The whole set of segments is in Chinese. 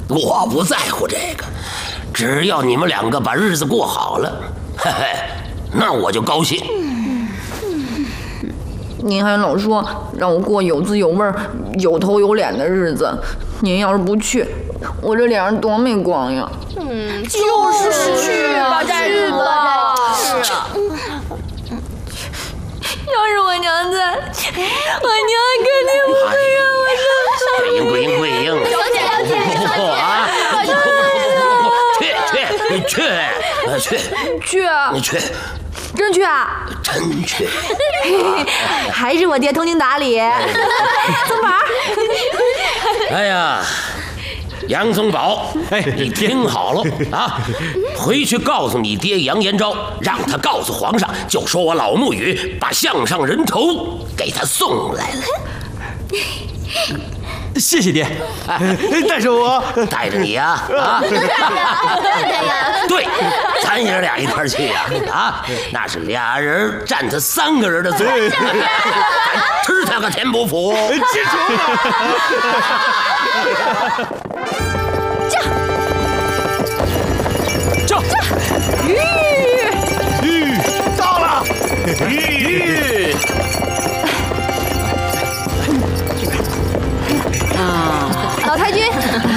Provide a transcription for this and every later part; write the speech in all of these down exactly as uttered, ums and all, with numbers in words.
我不在乎这个，只要你们两个把日子过好了，嘿嘿，那我就高兴。 您还老说让我过有滋有味、有头有脸的日子，您要是不去，我这脸上多没光呀！ 嗯，就是去吧，去吧，是啊。 要是我娘在，我娘肯定不会让我这么。 桂英，桂英，桂英， 小姐，小姐， 啊！去去去去去啊！ 你去， 真去啊！ 真去。 还是我爹通情达理。宗宝。 哎呀，杨宗保，你听好了啊！回去告诉你爹杨延昭，让他告诉皇上，就说我老沐雨把项上人头给他送来了。 谢谢爹，带着我， 带着你呀，啊，对，咱爷俩一块儿去呀，啊，那是俩人占他三个人的罪，咱吃他个天不服。 记住了。 驾，驾，吁， 吁，到了，吁。 老太君。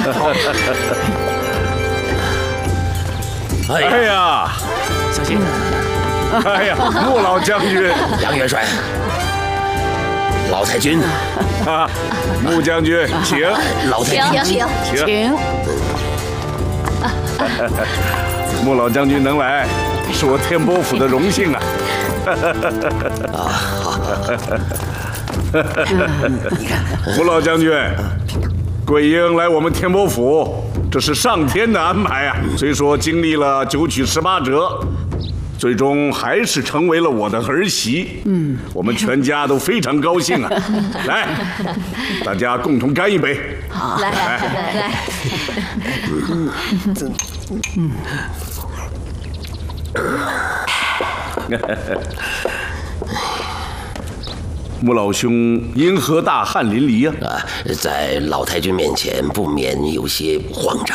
哎呀， 小心！ 哎呀，穆老将军， 杨元帅，老太君， 啊，穆将军，请。 老太君， 请请。 请。 穆老将军能来，是我天波府的荣幸啊！穆老将军，桂英来我们天波府，这是上天的安排啊！虽说经历了九曲十八折，最终还是成为了我的儿媳。嗯，我们全家都非常高兴啊！来，大家共同干一杯。 好，来来来。 嗯嗯。穆老兄因何大汗淋漓呀？ 啊，在老太君面前不免有些慌张。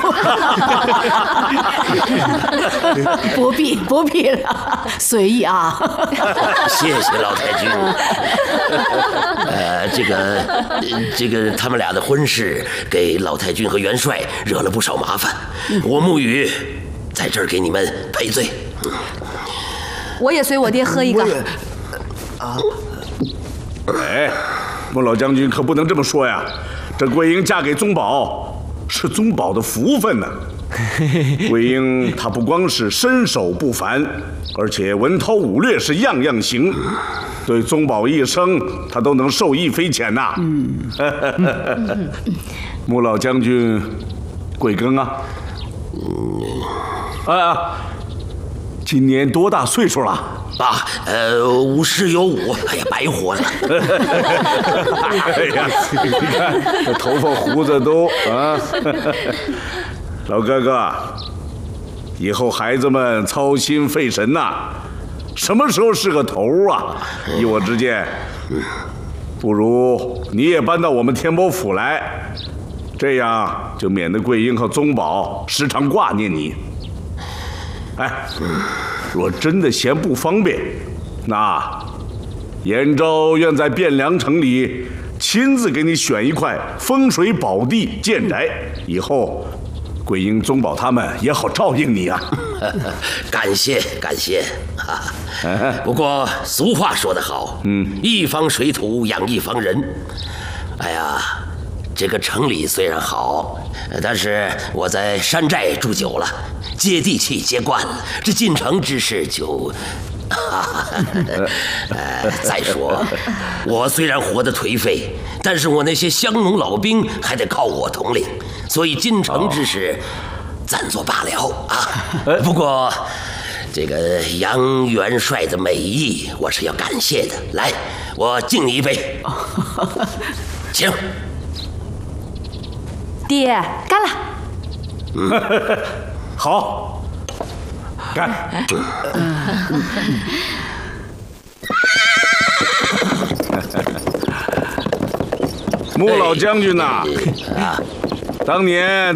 不必不必了，随意啊。 谢谢老太君。呃，这个这个他们俩的婚事给老太君和元帅惹了不少麻烦，我沐雨在这儿给你们赔罪。 我也随我爹喝一个。 啊。哎，穆老将军可不能这么说呀！这桂英嫁给宗保，是宗保的福分呢。桂英她不光是身手不凡，而且文韬武略是样样行，对宗保一生她都能受益匪浅呐。嗯，穆老将军贵庚啊？嗯，啊，今年多大岁数了？ 啊，呃，五十有五，哎呀，白活了。 哎呀，你看这头发胡子都啊，老哥哥，以后孩子们操心费神呐、啊，什么时候是个头啊？依我之见，不如你也搬到我们天波府来，这样就免得桂英和宗保时常挂念你。哎。若真的嫌不方便，那延昭愿在汴梁城里亲自给你选一块风水宝地建宅，以后桂英、宗保他们也好照应你啊。 感谢感谢啊！不过俗话说得好，嗯，一方水土养一方人。哎呀，这个城里虽然好，但是我在山寨住久了，接地气接惯了，这进城之事就……呃，再说，我虽然活得颓废，但是我那些乡农老兵还得靠我统领，所以进城之事暂作罢了啊。不过，这个杨元帅的美意，我是要感谢的。来，我敬你一杯，请。 爹，干了！ 嗯，好，干！穆老将军呐、啊，当年。